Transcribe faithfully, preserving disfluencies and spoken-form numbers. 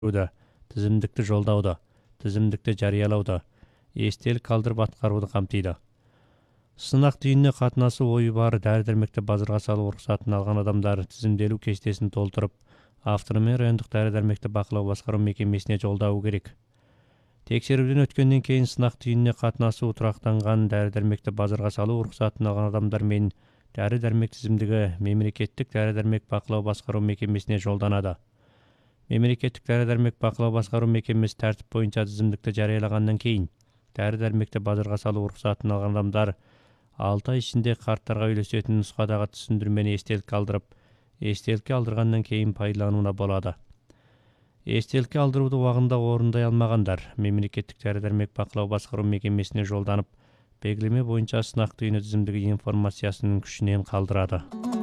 тізімдікті жолдауды, тізімдікті жариялауды, естелік қалдырып атқаруды қамтиды. Сынақ түйініне қатынасу ойы бар дәрі-дәрмекті базарға салу рұқсатын алған адамдар тізімделу кестесін толтырып, авторымен райондық дәрі-дәрмекті бақылау басқару мекемесіне жолдауы керек. Тексеруден өткеннен кейін сынақ түйініне қатынасу тұрақтанған дәрі-дәрмекті базарға салу рұқсатын алған адамдар мен дәрі-дәрмек тізімдігі мемлекеттік дәрі-дәрмек бақылау басқару мекемесіне жолданады. Мемлекеттік дәрі-дәрмек бақылау басқару мекемесі тәртіп бойынша тізімдікті жариялағаннан кейін дәрі-дәрмекті базарға салу рұқсатын алған адамдар алты ай ішінде қарттарға үйлесетін нұсқадағы түсіндірмені естелік қалдырып, естелікке алдырғаннан кейін пайдалануына болады. Естелікке алдыруды уақытында орындай алмағандар мемлекеттік дәрі-дәрмек бақылау басқару мекемесіне жолданып, белгілеме бойынша сынақ түйіні тізімдігі информациясының күшінен қалдырады.